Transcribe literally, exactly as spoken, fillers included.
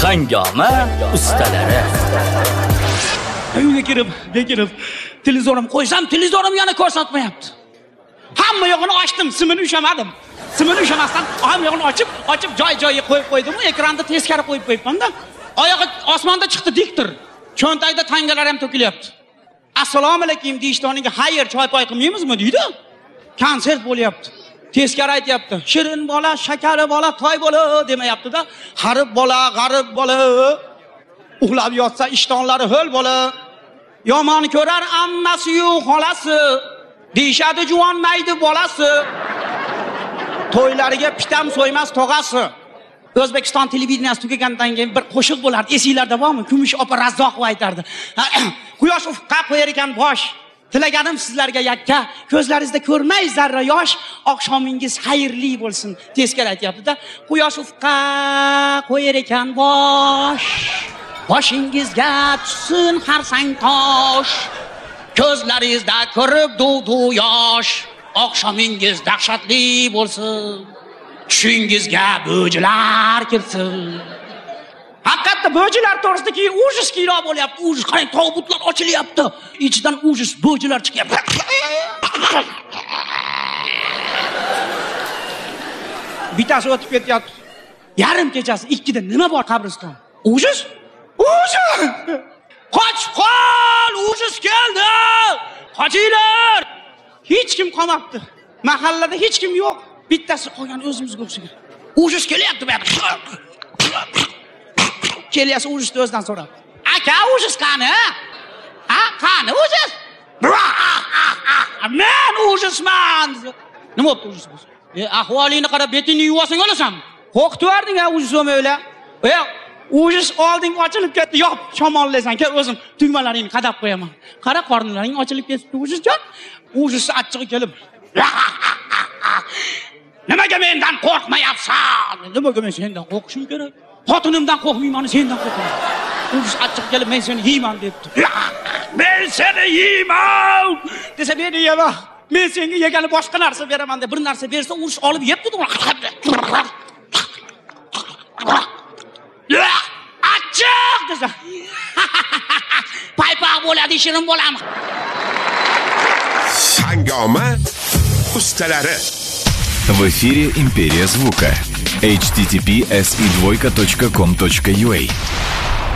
Hangoma ustalari. Uyga kirib, bekirib, televizorim qo'ysam, televizorim yana ko'rsatmayapti. Hamma yo'g'ini ochdim, simini ushamadim. Simini ushamasdan hamma yo'g'ini ochib, ochib joy-joyiga qo'yib qo'ydim, ekranda teskari qo'yib qo'yibman-da. Oyog'i osmonda chiqdi diktir. Cho'ntagida tangalar ham to'kilyapti. Assalomu alaykum deyishdoniga, "Xayr, choy poy qilmaymizmi?" deydi. Konsert bo'lyapti. Teskari aytayapti. Shirin bola, shakari bola, toy bola demayapti-da. G'arib bola, g'arib bola. Uxlab yotsa ishtonlari ho'l bola. Yomon ko'rar ammasi-yu xolasi. Deyshadi juvon maydi bolasi. To'ylariga pitam so'ymas tog'asi. O'zbekiston televideniyasi tugagandan keyin bir qo'shiq bo'lardi. Esinglarda bormi? Kumush opa Razzoqova aytardi. Quyosh ufqqa qo'yar ekan bosh. Tilaganim sizlarga yakka, ko'zlaringizda ko'rmay zarra yosh, oqshomingiz xayrli bo'lsin. Teskari aytayapti-da. Quyosh ufqqa qo'yar ekan bosh. Boshingizga tushsin har sang tosh. Ko'zlaringizda ko'rib duv-duv yosh. Oqshomingiz dahshatli bo'lsin. Tushingizga bo'jilar kirsin. Haqiqatda bo'jilar to'g'risidagi ujus kino bo'lyapti. Ujus, qarang, tobutlar ochilyapti. Ichidan ujus bo'jilar chiqyapti. Bittasi o'tib ketyapti. Yarim kechasi ikkida nima bor qabriston? Ujus? Ujus! Qoch, qol! Ujus keldi! Qochinglar! Hech kim qolmabdi. Mahallada hech kim yo'q. Bittasi qolgan o'zimizga o'xshagan. Ujus kelyapti bu yerga. Kelyasi ujusni o'zidan so'radi. Aka, ujus qani? Ha, qani ujus? Men ujusman. Nima bo'pti ujus bo'lsa? E, ahvolingni qarab betingni yuvasang olasan. Qo'qitib yording a ujus o'maylar. E, ujus olding ochilib ketdi. Yop, shamollaysan. Kel o'zim tugmalaringni qadab qo'yaman. Qara, qornlaring ochilib ketdi ujusjon. Ujus achchig'i kelib. Nimaga mendan qo'rqmayapsan? Nimaga men sendan qo'rqishim kerak? Xotinimdan qo'rqmayman, sendan qo'rqaman. Ujus achchiq kelib, men seni yeyman debdi. Men seni yeyman! Desa meni yema. Men senga yegani boshqa narsa beraman deb bir narsa bersa, ujus olib yebdi. Achchiq desa. Paypaq bo'ladi, shirin bo'laman. Hangoma ustalari. В эфире «Империя звука». эйч ти ти пи эс и двойка точка ком точка ю а